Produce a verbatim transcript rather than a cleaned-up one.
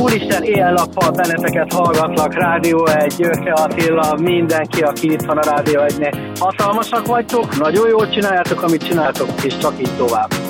Úristen, éjjel-nappal benneteket hallgatlak, Rádió egy, Györke Attila, mindenki, aki itt van a Rádió egynél. Hatalmasak vagytok, nagyon jól csináljátok, amit csináltok, és csak így tovább.